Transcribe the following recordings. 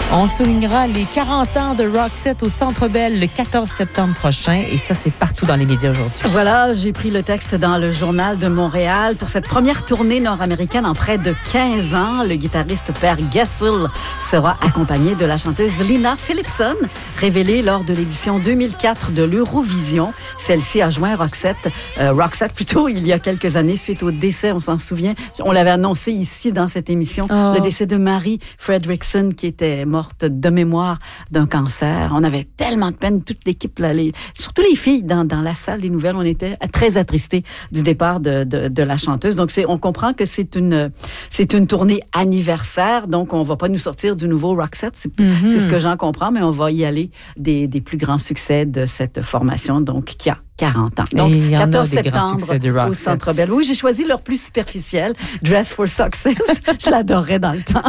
On soulignera les 40 ans de Roxette au Centre Bell le 14 septembre prochain. Et ça, c'est partout dans les médias aujourd'hui. Voilà, j'ai pris le texte dans le Journal de Montréal. Pour cette première tournée nord-américaine en près de 15 ans, le guitariste Per Gessle sera accompagné de la chanteuse Lina Philipson, révélée lors de l'édition 2004 de l'Eurovision. Celle-ci a joint Roxette il y a quelques années suite au décès, on s'en souvient. On l'avait annoncé ici dans cette émission, le décès de Marie Fredriksson qui était morte de mémoire d'un cancer. On avait tellement de peine, toute l'équipe, là, surtout les filles dans la salle des nouvelles, on était très attristés du départ de la chanteuse. Donc, on comprend que c'est une tournée anniversaire, donc on va pas nous sortir du nouveau Roxette, c'est ce que j'en comprends, mais on va y aller des plus grands succès de cette formation, donc qui a 40 ans. Donc, 14 septembre au Centre Bell. Oui, j'ai choisi leur plus superficiel, Dress for Success. Je l'adorais dans le temps.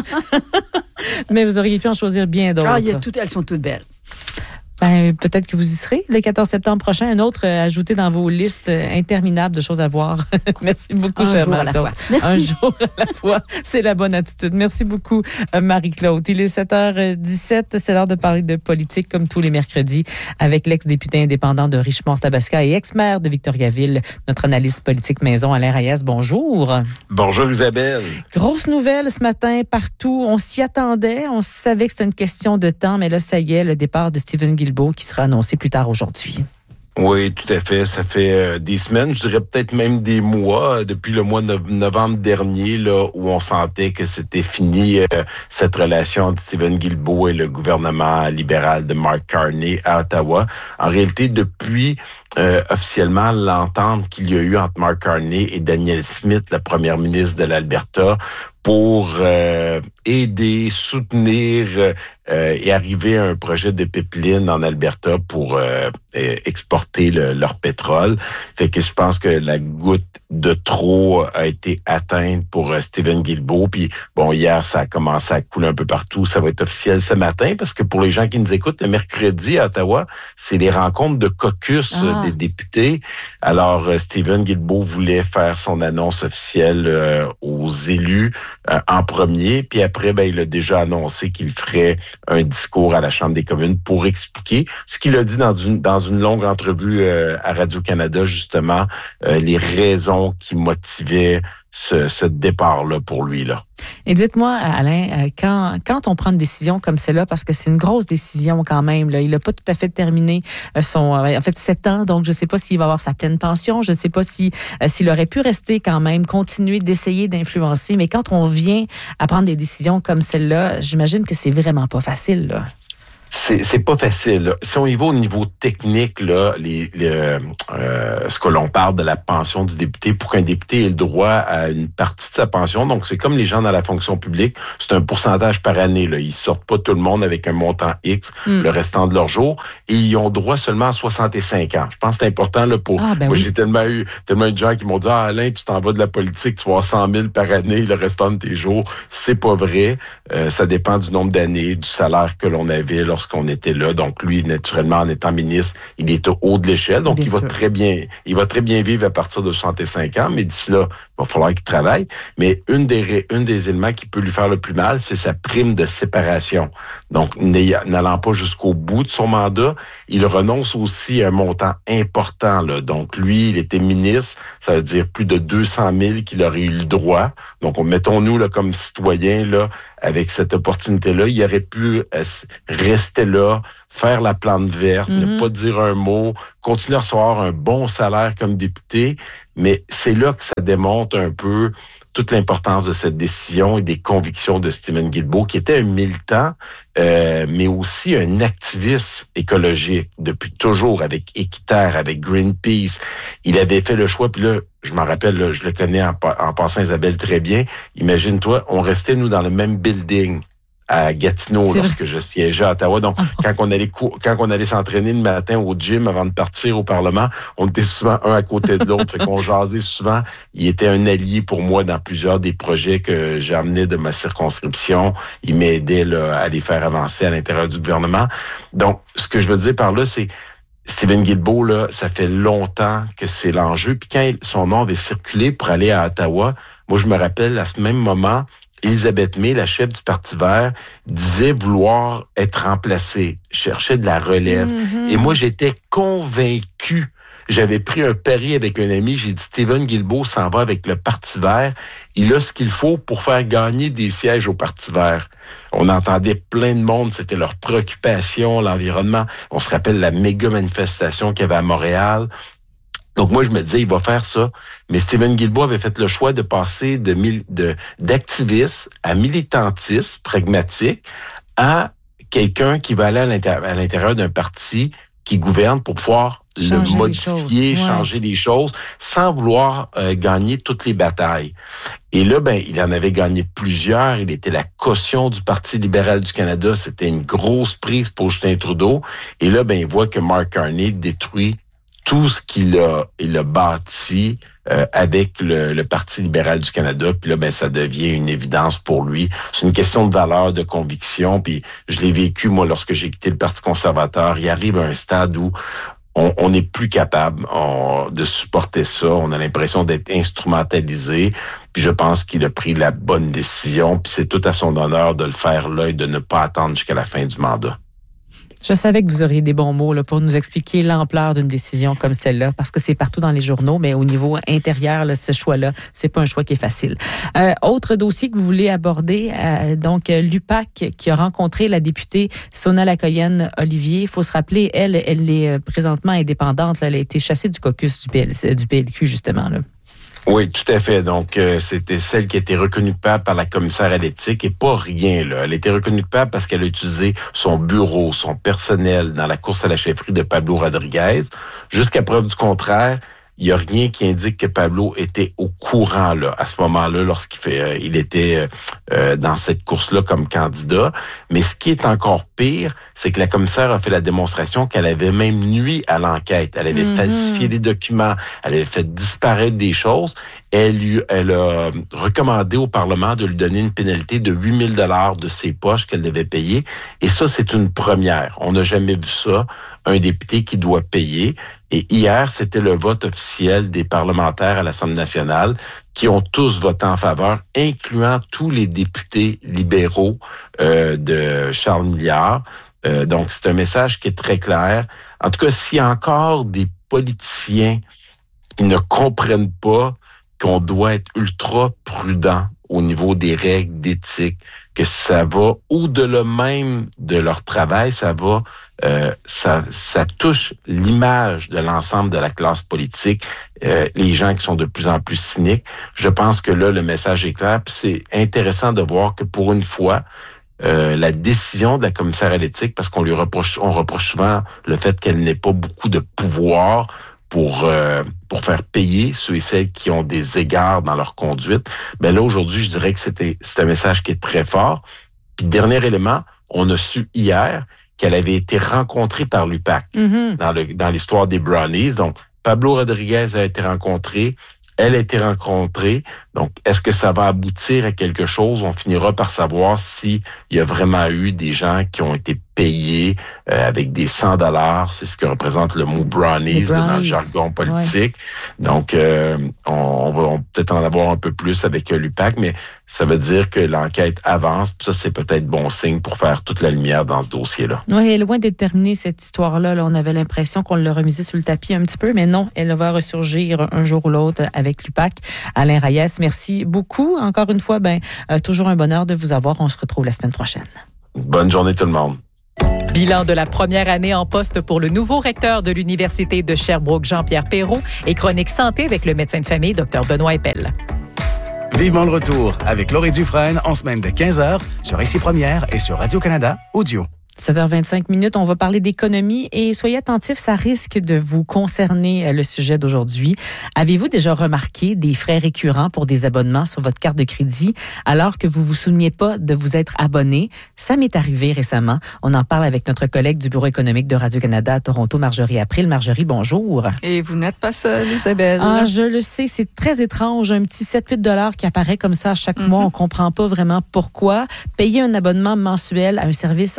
Mais vous auriez pu en choisir bien d'autres. Elles sont toutes belles. Ben, peut-être que vous y serez le 14 septembre prochain. Un autre ajouté dans vos listes interminables de choses à voir. Merci beaucoup, chère Marie-Claude. Un jour à la fois. C'est la bonne attitude. Merci beaucoup, Marie-Claude. Il est 7h17. C'est l'heure de parler de politique comme tous les mercredis avec l'ex-député indépendant de Richemont-Tabasca et ex-maire de Victoriaville, notre analyste politique maison, Alain Reyes. Bonjour. Bonjour, Isabelle. Grosse nouvelle ce matin partout. On s'y attendait. On savait que c'était une question de temps, mais là, ça y est, le départ de Stephen Guilbeault qui sera annoncé plus tard aujourd'hui. Oui, tout à fait. Ça fait des semaines, je dirais peut-être même des mois, depuis le mois de novembre dernier, là, où on sentait que c'était fini cette relation entre Stephen Guilbeault et le gouvernement libéral de Mark Carney à Ottawa. En réalité, depuis officiellement l'entente qu'il y a eu entre Mark Carney et Danielle Smith, la première ministre de l'Alberta, pour aider, soutenir et arriver à un projet de pipeline en Alberta pour exporter leur pétrole. Fait que je pense que la goutte de trop a été atteinte pour Stephen Guilbeault. Puis bon, hier, ça a commencé à couler un peu partout. Ça va être officiel ce matin parce que pour les gens qui nous écoutent, le mercredi à Ottawa, c'est les rencontres de caucus des députés. Alors, Stephen Guilbeault voulait faire son annonce officielle aux élus en premier. Puis après, il a déjà annoncé qu'il ferait un discours à la Chambre des communes pour expliquer ce qu'il a dit dans une longue entrevue à Radio-Canada, justement, les raisons qui motivaient ce départ-là pour lui, là. Et dites-moi, Alain, quand on prend une décision comme celle-là, parce que c'est une grosse décision quand même, là, il n'a pas tout à fait terminé 7 ans, donc je ne sais pas s'il va avoir sa pleine pension, je ne sais pas s'il aurait pu rester quand même, continuer d'essayer d'influencer, mais quand on vient à prendre des décisions comme celle-là, j'imagine que c'est vraiment pas facile, là. C'est pas facile, là. Si on y va au niveau technique, là, ce que l'on parle de la pension du député, pour qu'un député ait le droit à une partie de sa pension, donc c'est comme les gens dans la fonction publique, c'est un pourcentage par année, là. Ils sortent pas tout le monde avec un montant X le restant de leur jour, et ils ont droit seulement à 65 ans. Je pense que c'est important, là, moi, j'ai tellement eu de gens qui m'ont dit, Alain, tu t'en vas de la politique, tu vas avoir 100 000 par année le restant de tes jours. C'est pas vrai. Ça dépend du nombre d'années, du salaire que l'on avait lorsqu'on était là. Donc, lui, naturellement, en étant ministre, il est au haut de l'échelle. Donc, il va très bien vivre à partir de 65 ans. Mais d'ici là, il va falloir qu'il travaille. Mais une des éléments qui peut lui faire le plus mal, c'est sa prime de séparation. Donc, n'allant pas jusqu'au bout de son mandat, il renonce aussi à un montant important, là. Donc, lui, il était ministre. Ça veut dire plus de 200 000 qu'il aurait eu le droit. Donc, mettons-nous, là, comme citoyens, là, avec cette opportunité-là, il aurait pu rester là, faire la plante verte, ne pas dire un mot, continuer à recevoir un bon salaire comme député, mais c'est là que ça démontre un peu toute l'importance de cette décision et des convictions de Stephen Guilbeault, qui était un militant, mais aussi un activiste écologique depuis toujours, avec Équiterre, avec Greenpeace. Il avait fait le choix, puis là, je m'en rappelle, là, je le connais en passant, Isabelle, très bien. Imagine-toi, on restait, nous, dans le même building à Gatineau lorsque je siégeais à Ottawa. Donc, quand on allait s'entraîner le matin au gym avant de partir au Parlement, on était souvent un à côté de l'autre. Fait qu'on jasait souvent. Il était un allié pour moi dans plusieurs des projets que j'amenais de ma circonscription. Il m'aidait là, à les faire avancer à l'intérieur du gouvernement. Donc, ce que je veux dire par là, c'est Stephen Guilbeault, là, ça fait longtemps que c'est l'enjeu. Puis quand son nom avait circulé pour aller à Ottawa, moi, je me rappelle, à ce même moment, Elisabeth May, la chef du Parti vert, disait vouloir être remplacée, cherchait de la relève. Et moi, j'étais convaincu. J'avais pris un pari avec un ami. J'ai dit, Stephen Guilbeault s'en va avec le Parti vert. Il a ce qu'il faut pour faire gagner des sièges au Parti vert. On entendait plein de monde. C'était leur préoccupation, l'environnement. On se rappelle la méga manifestation qu'il y avait à Montréal. Donc, moi, je me disais, il va faire ça. Mais Stephen Guilbeault avait fait le choix de passer d'activiste à militantiste, pragmatique, à quelqu'un qui va aller à l'intérieur d'un parti qui gouverne pour pouvoir le modifier, changer les choses, sans vouloir gagner toutes les batailles. Et là, il en avait gagné plusieurs. Il était la caution du Parti libéral du Canada. C'était une grosse prise pour Justin Trudeau. Et là, il voit que Mark Carney détruit tout ce qu'il a bâti avec le Parti libéral du Canada. Puis là, ça devient une évidence pour lui. C'est une question de valeur, de conviction. Puis je l'ai vécu, moi, lorsque j'ai quitté le Parti conservateur. Il arrive à un stade où on n'est plus capable de supporter ça. On a l'impression d'être instrumentalisé. Puis je pense qu'il a pris la bonne décision. Puis c'est tout à son honneur de le faire là et de ne pas attendre jusqu'à la fin du mandat. Je savais que vous auriez des bons mots là, pour nous expliquer l'ampleur d'une décision comme celle-là, parce que c'est partout dans les journaux, mais au niveau intérieur, là, ce choix-là, c'est pas un choix qui est facile. Autre dossier que vous voulez aborder, donc l'UPAC qui a rencontré la députée Sona Lacoyenne-Olivier. Il faut se rappeler, elle est présentement indépendante. Là, elle a été chassée du caucus du PLQ, justement. Là. Oui, tout à fait. Donc, c'était celle qui a été reconnue coupable par la commissaire à l'éthique et pas rien, là. Elle a été reconnue coupable parce qu'elle a utilisé son bureau, son personnel dans la course à la chefferie de Pablo Rodriguez. Jusqu'à preuve du contraire, il n'y a rien qui indique que Pablo était au courant là à ce moment-là il était dans cette course-là comme candidat. Mais ce qui est encore pire, c'est que la commissaire a fait la démonstration qu'elle avait même nui à l'enquête. Elle avait falsifié des documents, elle avait fait disparaître des choses. Elle a recommandé au Parlement de lui donner une pénalité de 8 000 $ de ses poches qu'elle devait payer. Et ça, c'est une première. On n'a jamais vu ça, un député qui doit payer. Et hier, c'était le vote officiel des parlementaires à l'Assemblée nationale qui ont tous voté en faveur, incluant tous les députés libéraux de Charles Milliard. Donc, c'est un message qui est très clair. En tout cas, s'il y a encore des politiciens qui ne comprennent pas qu'on doit être ultra prudent au niveau des règles d'éthique, que ça va au-delà même de leur travail, ça touche l'image de l'ensemble de la classe politique, les gens qui sont de plus en plus cyniques. Je pense que là, le message est clair. Puis c'est intéressant de voir que pour une fois, la décision de la commissaire à l'éthique, parce on reproche souvent le fait qu'elle n'ait pas beaucoup de pouvoir pour faire payer ceux et celles qui ont des égards dans leur conduite. Ben là, aujourd'hui, je dirais que c'est un message qui est très fort. Puis, dernier élément, on a su hier qu'elle avait été rencontrée par l'UPAC dans l'histoire des Brownies. Donc, Pablo Rodriguez a été rencontré, elle a été rencontrée. Donc, est-ce que ça va aboutir à quelque chose? On finira par savoir s'il y a vraiment eu des gens qui ont été payés avec des 100 $. C'est ce que représente le mot brownies dans le jargon politique. Ouais. Donc, on va peut-être en avoir un peu plus avec l'UPAC, mais ça veut dire que l'enquête avance. Puis ça, c'est peut-être bon signe pour faire toute la lumière dans ce dossier-là. Oui, loin d'être terminée, cette histoire-là. Là, on avait l'impression qu'on l'a remisée sous le tapis un petit peu, mais non, elle va ressurgir un jour ou l'autre avec l'UPAC. Alain Reyes, merci beaucoup. Encore une fois, toujours un bonheur de vous avoir. On se retrouve la semaine prochaine. Bonne journée tout le monde. Bilan de la première année en poste pour le nouveau recteur de l'Université de Sherbrooke, Jean-Pierre Perrault, et chronique santé avec le médecin de famille, Dr Benoît Eppel. Vivement le retour avec Laurie Dufresne en semaine de 15h sur ICI Première et sur Radio-Canada Audio. 7h25, on va parler d'économie et soyez attentifs, ça risque de vous concerner le sujet d'aujourd'hui. Avez-vous déjà remarqué des frais récurrents pour des abonnements sur votre carte de crédit alors que vous vous souveniez pas de vous être abonné? Ça m'est arrivé récemment. On en parle avec notre collègue du Bureau économique de Radio-Canada à Toronto, Marjorie April. Marjorie, bonjour. Et vous n'êtes pas seule, Isabelle. Ah, je le sais, c'est très étrange. Un petit 7-8 $ qui apparaît comme ça à chaque mois. On comprend pas vraiment pourquoi. Payer un abonnement mensuel à un service en ligne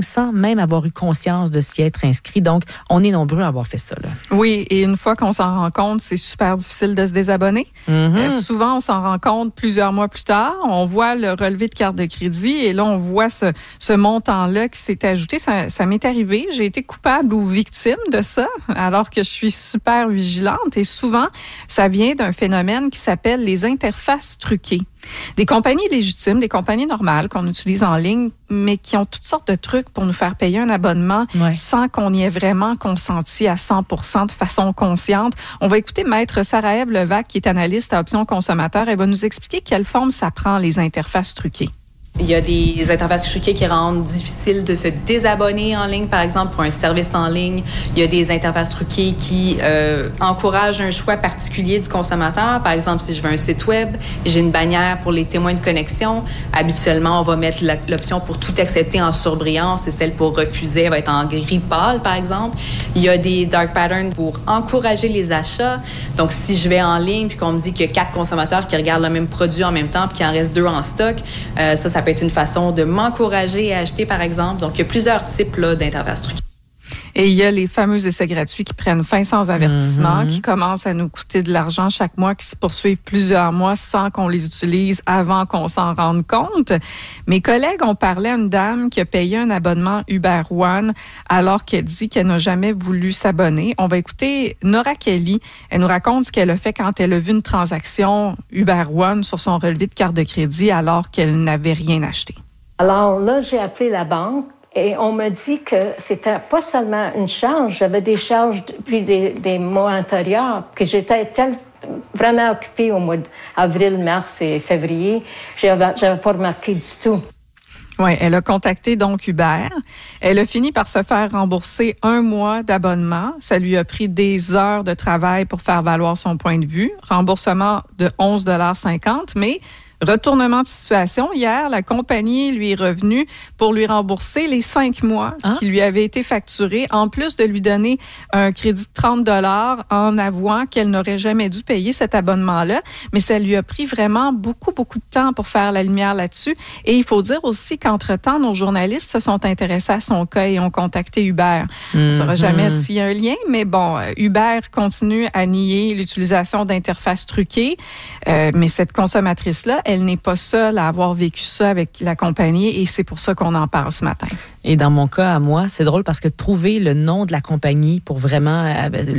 sans même avoir eu conscience de s'y être inscrit. Donc, on est nombreux à avoir fait ça, là. Oui, et une fois qu'on s'en rend compte, c'est super difficile de se désabonner. Souvent, on s'en rend compte plusieurs mois plus tard. On voit le relevé de carte de crédit et là, on voit ce montant-là qui s'est ajouté. Ça m'est arrivé. J'ai été coupable ou victime de ça, alors que je suis super vigilante. Et souvent, ça vient d'un phénomène qui s'appelle les interfaces truquées. Des compagnies légitimes, des compagnies normales qu'on utilise en ligne, mais qui ont toutes sortes de trucs pour nous faire payer un abonnement sans qu'on y ait vraiment consenti à 100% de façon consciente. On va écouter Maître Sarah-Ève Levac, qui est analyste à Options Consommateurs. Elle va nous expliquer quelle forme ça prend, les interfaces truquées. Il y a des interfaces truquées qui rendent difficile de se désabonner en ligne, par exemple, pour un service en ligne. Il y a des interfaces truquées qui encouragent un choix particulier du consommateur. Par exemple, si je veux un site web, j'ai une bannière pour les témoins de connexion. Habituellement, on va mettre l'option pour tout accepter en surbrillance et celle pour refuser va être en gris pâle, par exemple. Il y a des dark patterns pour encourager les achats. Donc, si je vais en ligne puis qu'on me dit qu'il y a 4 consommateurs qui regardent le même produit en même temps puis qu'il en reste 2 en stock, ça peut être une façon de m'encourager à acheter, par exemple. Donc, il y a plusieurs types là, d'interfaces truquées. Et il y a les fameux essais gratuits qui prennent fin sans avertissement, qui commencent à nous coûter de l'argent chaque mois, qui se poursuivent plusieurs mois sans qu'on les utilise avant qu'on s'en rende compte. Mes collègues ont parlé à une dame qui a payé un abonnement Uber One alors qu'elle dit qu'elle n'a jamais voulu s'abonner. On va écouter Nora Kelly. Elle nous raconte ce qu'elle a fait quand elle a vu une transaction Uber One sur son relevé de carte de crédit alors qu'elle n'avait rien acheté. Alors là, j'ai appelé la banque. Et on m'a dit que c'était pas seulement une charge, j'avais des charges depuis des mois antérieurs, que j'étais vraiment occupée au mois d'avril, mars et février. J'avais pas remarqué du tout. Oui, elle a contacté donc Uber. Elle a fini par se faire rembourser 1 mois d'abonnement. Ça lui a pris des heures de travail pour faire valoir son point de vue. Remboursement de 11,50 $, mais retournement de situation. Hier, la compagnie lui est revenue pour lui rembourser les 5 mois qui lui avaient été facturés, en plus de lui donner un crédit de 30 $ en avouant qu'elle n'aurait jamais dû payer cet abonnement-là. Mais ça lui a pris vraiment beaucoup de temps pour faire la lumière là-dessus. Et il faut dire aussi qu'entre-temps, nos journalistes se sont intéressés à son cas et ont contacté Uber. On ne saura jamais s'il y a un lien, mais bon, Uber continue à nier l'utilisation d'interfaces truquées. Mais cette consommatrice-là, elle n'est pas seule à avoir vécu ça avec la compagnie et c'est pour ça qu'on en parle ce matin. Et dans mon cas, à moi, c'est drôle parce que trouver le nom de la compagnie pour vraiment,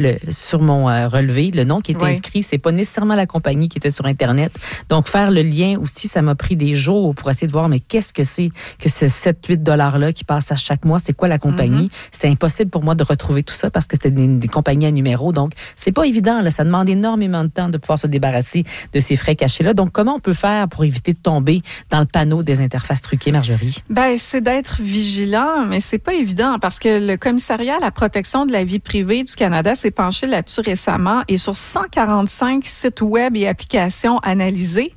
sur mon relevé, le nom qui est inscrit, c'est pas nécessairement la compagnie qui était sur Internet. Donc, faire le lien aussi, ça m'a pris des jours pour essayer de voir, mais qu'est-ce que c'est que ce 7-8 $ qui passe à chaque mois? C'est quoi la compagnie? C'était impossible pour moi de retrouver tout ça parce que c'était des compagnies à numéro. Donc, c'est pas évident, là. Ça demande énormément de temps de pouvoir se débarrasser de ces frais cachés-là. Donc, comment on peut faire pour éviter de tomber dans le panneau des interfaces truquées, Marjorie? Ben, c'est d'être vigilant, mais c'est pas évident parce que le Commissariat à la protection de la vie privée du Canada s'est penché là-dessus récemment et sur 145 sites web et applications analysés,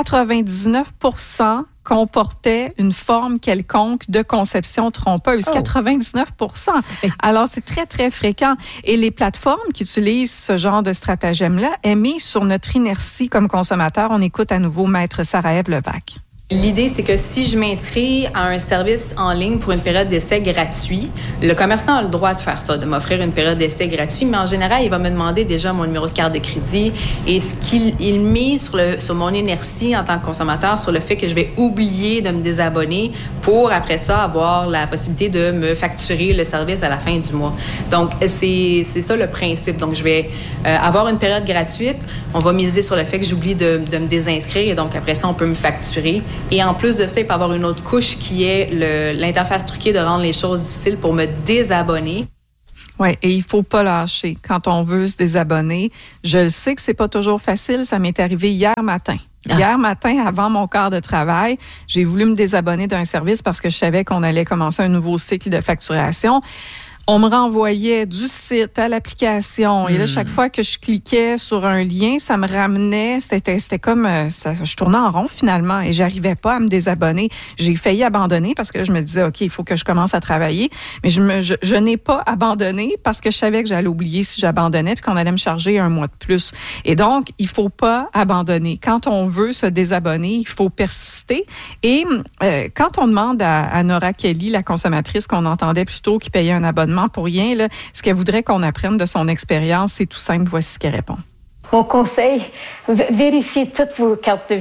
99% comportaient une forme quelconque de conception trompeuse. 99%. Alors, c'est très, très fréquent. Et les plateformes qui utilisent ce genre de stratagème-là émettent sur notre inertie comme consommateur. On écoute à nouveau Maître Sarah-Ève Levac. L'idée, c'est que si je m'inscris à un service en ligne pour une période d'essai gratuit, le commerçant a le droit de faire ça, de m'offrir une période d'essai gratuit, mais en général, il va me demander déjà mon numéro de carte de crédit et ce qu'il met sur mon inertie en tant que consommateur, sur le fait que je vais oublier de me désabonner pour, après ça, avoir la possibilité de me facturer le service à la fin du mois. Donc, c'est ça le principe. Donc, je vais avoir une période gratuite. On va miser sur le fait que j'oublie de me désinscrire et donc, après ça, on peut me facturer. Et en plus de ça, il peut y avoir une autre couche qui est l'interface truquée de rendre les choses difficiles pour me désabonner. Oui, et il faut pas lâcher quand on veut se désabonner. Je le sais que c'est pas toujours facile. Ça m'est arrivé hier matin. Hier matin, avant mon quart de travail, j'ai voulu me désabonner d'un service parce que je savais qu'on allait commencer un nouveau cycle de facturation. on me renvoyait du site à l'application. Et là, chaque fois que je cliquais sur un lien, ça me ramenait. C'était comme ça, je tournais en rond finalement et j'arrivais pas à me désabonner. J'ai failli abandonner parce que là, je me disais, OK, il faut que je commence à travailler. Mais je n'ai pas abandonné parce que je savais que j'allais oublier si j'abandonnais puis qu'on allait me charger un mois de plus. Et donc, il faut pas abandonner. Quand on veut se désabonner, il faut persister. Et quand on demande à Nora Kelly, la consommatrice qu'on entendait plus tôt, qui payait un abonnement pour rien, là, ce qu'elle voudrait qu'on apprenne de son expérience, c'est tout simple. Voici ce qu'elle répond. Mon conseil, vérifiez toutes vos cartes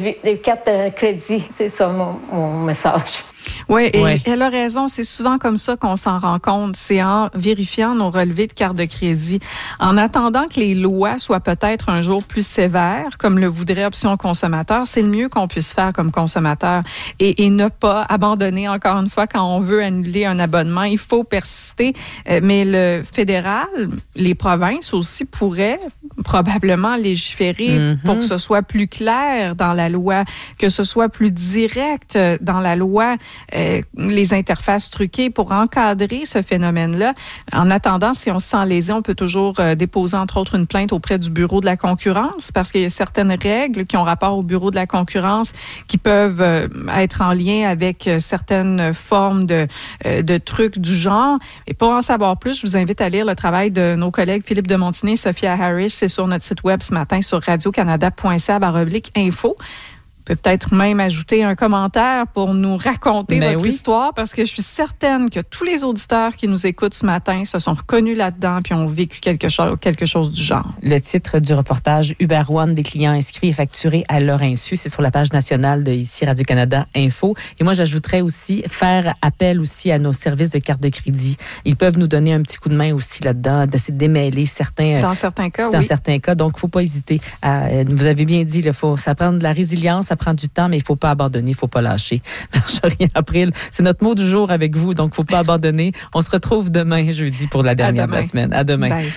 de crédit. C'est ça mon message. Oui, et elle a raison. C'est souvent comme ça qu'on s'en rend compte. C'est en vérifiant nos relevés de carte de crédit. En attendant que les lois soient peut-être un jour plus sévères, comme le voudrait Option consommateur, c'est le mieux qu'on puisse faire comme consommateur. Et ne pas abandonner, encore une fois, quand on veut annuler un abonnement. Il faut persister. Mais le fédéral, les provinces aussi pourraient probablement légiférer pour que ce soit plus clair dans la loi, que ce soit plus direct dans la loi. Les interfaces truquées pour encadrer ce phénomène-là. En attendant, si on se sent lésé, on peut toujours déposer, entre autres, une plainte auprès du Bureau de la concurrence parce qu'il y a certaines règles qui ont rapport au Bureau de la concurrence qui peuvent être en lien avec certaines formes de trucs du genre. Et pour en savoir plus, je vous invite à lire le travail de nos collègues Philippe de Montigny et Sophia Harris. C'est sur notre site web ce matin sur radiocanada.ca/info. Peut-être même ajouter un commentaire pour nous raconter votre histoire, parce que je suis certaine que tous les auditeurs qui nous écoutent ce matin se sont reconnus là-dedans puis ont vécu quelque chose du genre. Le titre du reportage Uber One, des clients inscrits et facturés à leur insu, c'est sur la page nationale de ici Radio-Canada Info. Et moi, j'ajouterais aussi faire appel aussi à nos services de carte de crédit. Ils peuvent nous donner un petit coup de main aussi là-dedans, d'essayer de démêler certains... Dans certains cas, Dans certains cas, donc il ne faut pas hésiter. Vous avez bien dit, ça prend de la résilience, ça prend du temps, mais il ne faut pas abandonner, il ne faut pas lâcher. Marjorie April, c'est notre mot du jour avec vous, donc il ne faut pas abandonner. On se retrouve demain, jeudi, pour la dernière de la semaine. À demain. Bye.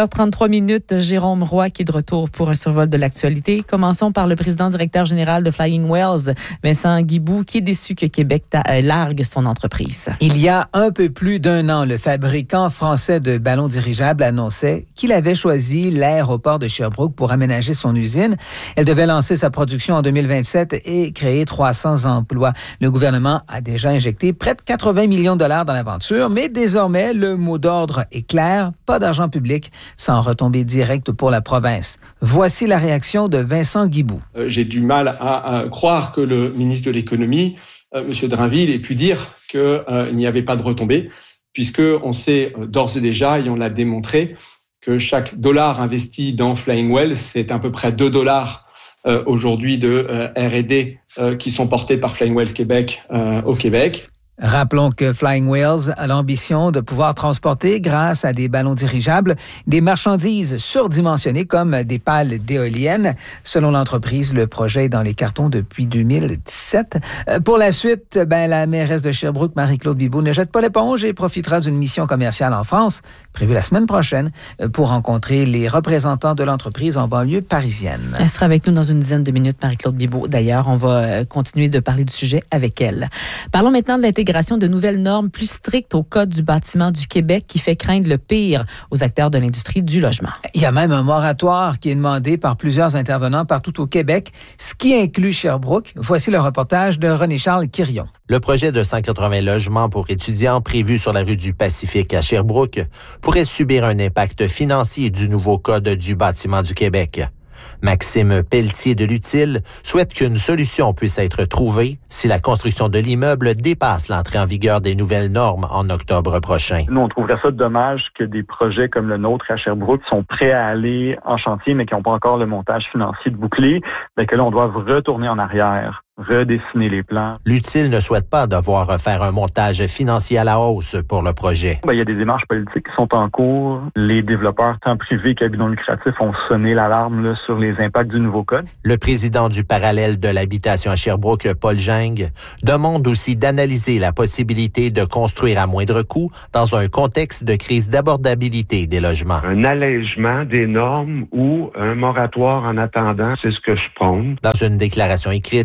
7h33, Jérôme Roy qui est de retour pour un survol de l'actualité. Commençons par le président directeur général de Flying Wells, Vincent Guiboux, qui est déçu que Québec largue son entreprise. Il y a un peu plus d'un an, le fabricant français de ballons dirigeables annonçait qu'il avait choisi l'aéroport de Sherbrooke pour aménager son usine. Elle devait lancer sa production en 2027 et créer 300 emplois. Le gouvernement a déjà injecté près de 80 millions de dollars dans l'aventure, mais désormais, le mot d'ordre est clair, pas d'argent public sans retombée directe pour la province. Voici la réaction de Vincent Guiboux. J'ai du mal à croire que le ministre de l'Économie, M. Drainville, ait pu dire qu'il n'y avait pas de retombée, puisqu'on sait d'ores et déjà, et on l'a démontré, que chaque dollar investi dans Flying Wells, c'est à peu près 2 dollars aujourd'hui de R&D qui sont portés par Flying Wells Québec au Québec. Rappelons que Flying Wells a l'ambition de pouvoir transporter, grâce à des ballons dirigeables, des marchandises surdimensionnées comme des pales d'éoliennes. Selon l'entreprise, le projet est dans les cartons depuis 2017. Pour la suite, la mairesse de Sherbrooke, Marie-Claude Bibeau, ne jette pas l'éponge et profitera d'une mission commerciale en France, prévue la semaine prochaine, pour rencontrer les représentants de l'entreprise en banlieue parisienne. Elle sera avec nous dans une dizaine de minutes, Marie-Claude Bibeau. D'ailleurs, on va continuer de parler du sujet avec elle. Parlons maintenant de l'intégration de nouvelles normes plus strictes au Code du bâtiment du Québec qui fait craindre le pire aux acteurs de l'industrie du logement. Il y a même un moratoire qui est demandé par plusieurs intervenants partout au Québec, ce qui inclut Sherbrooke. Voici le reportage de René-Charles Quirion. Le projet de 180 logements pour étudiants prévu sur la rue du Pacifique à Sherbrooke pourrait subir un impact financier du nouveau Code du bâtiment du Québec. Maxime Pelletier de l'Utile souhaite qu'une solution puisse être trouvée si la construction de l'immeuble dépasse l'entrée en vigueur des nouvelles normes en octobre prochain. Nous, on trouverait ça dommage que des projets comme le nôtre à Sherbrooke sont prêts à aller en chantier, mais qui n'ont pas encore le montage financier de bouclé, que là, on doit retourner en arrière, redessiner les plans. L'Utile ne souhaite pas devoir faire un montage financier à la hausse pour le projet. Il y a des démarches politiques qui sont en cours. Les développeurs, tant privés qu'à but non lucratif, ont sonné l'alarme sur les impacts du nouveau code. Le président du parallèle de l'habitation à Sherbrooke, Paul Geng, demande aussi d'analyser la possibilité de construire à moindre coût dans un contexte de crise d'abordabilité des logements. Un allègement des normes ou un moratoire en attendant, c'est ce que je prône. Dans une déclaration écrite,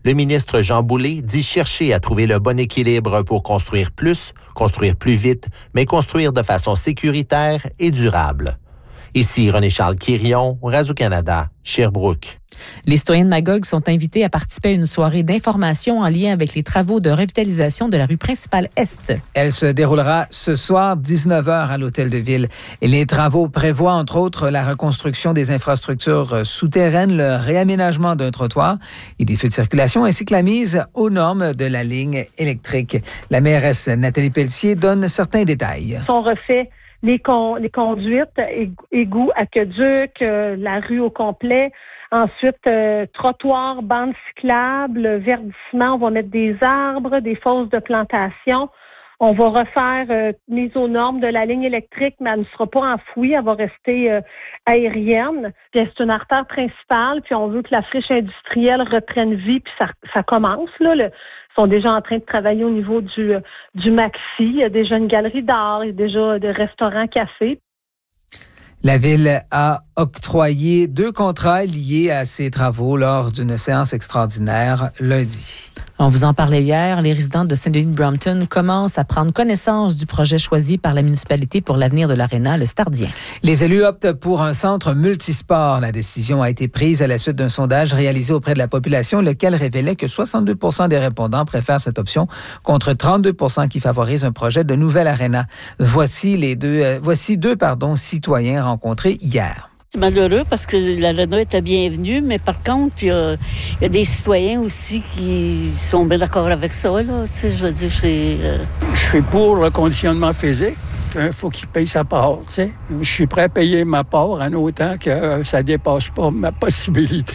Le ministre Jean Boulet dit chercher à trouver le bon équilibre pour construire plus vite, mais construire de façon sécuritaire et durable. Ici René-Charles Quirion, Radio-Canada, Sherbrooke. Les citoyens de Magog sont invités à participer à une soirée d'information en lien avec les travaux de revitalisation de la rue principale Est. Elle se déroulera ce soir, 19h, à l'Hôtel de Ville. Et les travaux prévoient, entre autres, la reconstruction des infrastructures souterraines, le réaménagement d'un trottoir et des feux de circulation, ainsi que la mise aux normes de la ligne électrique. La mairesse Nathalie Pelletier donne certains détails. On refait les conduites, égouts, aqueducs, la rue au complet. Ensuite, trottoir, bande cyclable, verdissement. On va mettre des arbres, des fosses de plantation. On va refaire mise aux normes de la ligne électrique, mais elle ne sera pas enfouie. Elle va rester aérienne. Puis c'est une artère principale. Puis on veut que la friche industrielle reprenne vie. Puis ça commence, là. Ils sont déjà en train de travailler au niveau du Maxi. Il y a déjà une galerie d'art. Il y a déjà des restaurants, cafés. La Ville a octroyé 2 contrats liés à ces travaux lors d'une séance extraordinaire lundi. On vous en parlait hier, les résidents de Saint-Denis-de-Brampton commencent à prendre connaissance du projet choisi par la municipalité pour l'avenir de l'aréna, le Stardien. Les élus optent pour un centre multisport. La décision a été prise à la suite d'un sondage réalisé auprès de la population, lequel révélait que 62% des répondants préfèrent cette option contre 32% qui favorisent un projet de nouvelle aréna. Voici deux citoyens rencontrés hier. C'est malheureux parce que l'aréna était bienvenue, mais par contre, il y a des citoyens aussi qui sont bien d'accord avec ça. Là. Tu sais, je veux dire, Je suis pour le conditionnement physique. Il faut qu'il paye sa part. Tu sais. Je suis prêt à payer ma part en autant que ça ne dépasse pas ma possibilité.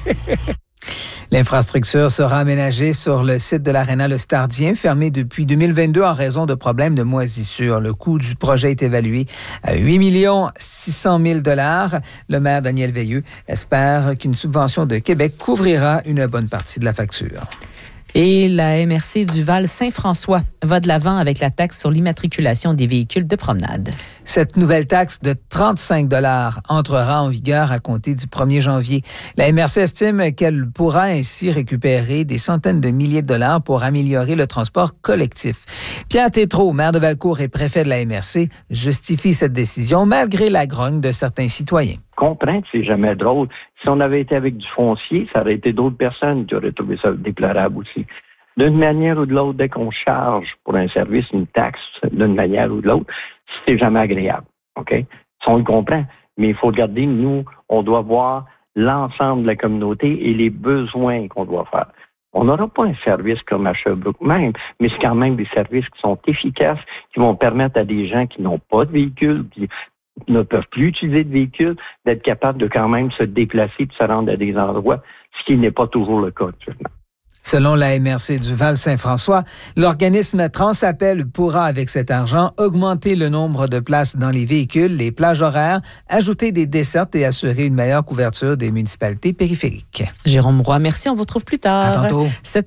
L'infrastructure sera aménagée sur le site de l'aréna Le Stardien, fermé depuis 2022 en raison de problèmes de moisissure. Le coût du projet est évalué à 8 600 000 $. Le maire Daniel Veilleux espère qu'une subvention de Québec couvrira une bonne partie de la facture. Et la MRC du Val-Saint-François va de l'avant avec la taxe sur l'immatriculation des véhicules de promenade. Cette nouvelle taxe de 35 $ entrera en vigueur à compter du 1er janvier. La MRC estime qu'elle pourra ainsi récupérer des centaines de milliers de dollars pour améliorer le transport collectif. Pierre Tétrault, maire de Valcourt et préfet de la MRC, justifie cette décision malgré la grogne de certains citoyens. Comprendre, c'est jamais drôle. Si on avait été avec du foncier, ça aurait été d'autres personnes qui auraient trouvé ça déplorable aussi. D'une manière ou de l'autre, dès qu'on charge pour un service une taxe, d'une manière ou de l'autre, c'est jamais agréable. OK? Ça, on le comprend. Mais il faut regarder, nous, on doit voir l'ensemble de la communauté et les besoins qu'on doit faire. On n'aura pas un service comme à Sherbrooke même, mais c'est quand même des services qui sont efficaces, qui vont permettre à des gens qui n'ont pas de véhicule, qui ne peuvent plus utiliser de véhicule, d'être capables de quand même se déplacer, de se rendre à des endroits, ce qui n'est pas toujours le cas actuellement. Selon la MRC du Val-Saint-François, l'organisme Transappel pourra, avec cet argent, augmenter le nombre de places dans les véhicules, les plages horaires, ajouter des dessertes et assurer une meilleure couverture des municipalités périphériques. Jérôme Roy, merci. On vous retrouve plus tard. À tantôt.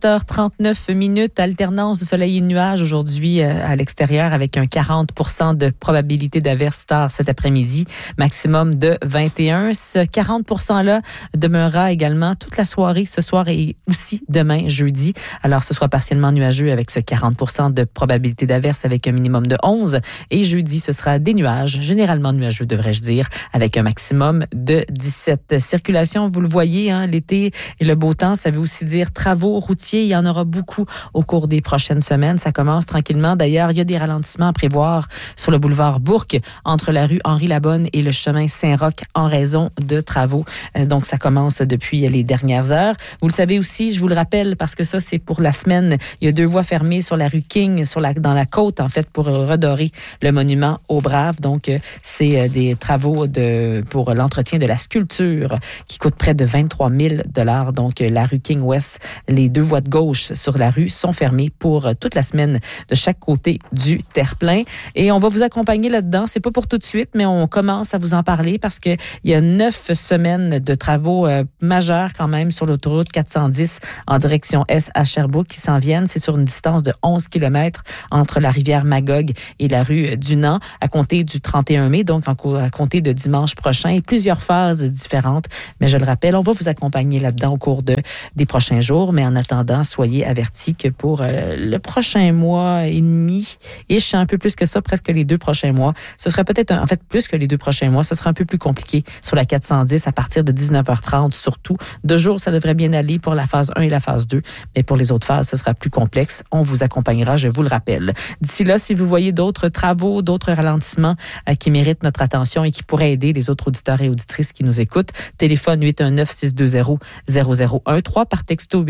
7h39, alternance de soleil et de nuages aujourd'hui à l'extérieur avec un 40% de probabilité d'averse tard cet après-midi, maximum de 21. Ce 40%-là demeurera également toute la soirée ce soir et aussi demain, jeudi. Alors, ce sera partiellement nuageux avec ce 40% de probabilité d'averse avec un minimum de 11. Et jeudi, ce sera des nuages, généralement nuageux, devrais-je dire, avec un maximum de 17. Circulation, vous le voyez, hein, l'été et le beau temps, ça veut aussi dire travaux routiers. Il y en aura beaucoup au cours des prochaines semaines. Ça commence tranquillement. D'ailleurs, il y a des ralentissements à prévoir sur le boulevard Bourque entre la rue Henri-Labonne et le chemin Saint-Roch en raison de travaux. Donc, ça commence depuis les dernières heures. Vous le savez aussi, je vous le rappelle, parce que ça, c'est pour la semaine. Il y a 2 voies fermées sur la rue King, dans la côte, en fait, pour redorer le monument aux Braves. Donc, c'est des travaux pour l'entretien de la sculpture qui coûte près de 23 000 $. Donc, la rue King West, les 2 voies de gauche sur la rue sont fermées pour toute la semaine de chaque côté du terre-plein. Et on va vous accompagner là-dedans. C'est pas pour tout de suite, mais on commence à vous en parler parce qu'il y a 9 semaines de travaux majeurs quand même sur l'autoroute 410 en direction section S à Sherbrooke qui s'en viennent. C'est sur une distance de 11 km entre la rivière Magog et la rue Dunant à compter du 31 mai, donc à compter de dimanche prochain, et plusieurs phases différentes. Mais je le rappelle, on va vous accompagner là-dedans au cours des prochains jours. Mais en attendant, soyez avertis que pour le prochain mois et demi, un peu plus que ça, presque les 2 prochains mois, ce sera peut-être, en fait, plus que les 2 prochains mois, ce sera un peu plus compliqué sur la 410 à partir de 19h30 surtout. 2 jours, ça devrait bien aller pour la phase 1 et la phase 2, mais pour les autres phases, ce sera plus complexe. On vous accompagnera, je vous le rappelle. D'ici là, si vous voyez d'autres travaux, d'autres ralentissements qui méritent notre attention et qui pourraient aider les autres auditeurs et auditrices qui nous écoutent, téléphone 819-620-0013 par texto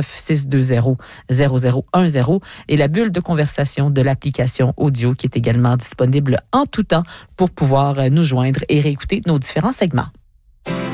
819-620-0010 et la bulle de conversation de l'application audio qui est également disponible en tout temps pour pouvoir nous joindre et réécouter nos différents segments.